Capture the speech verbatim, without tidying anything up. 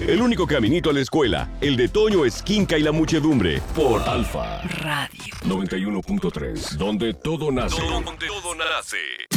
El único caminito a la escuela, el de Toño Esquinca y la muchedumbre. Por Alfa Radio noventa y uno punto tres, donde todo nace. Donde todo nace.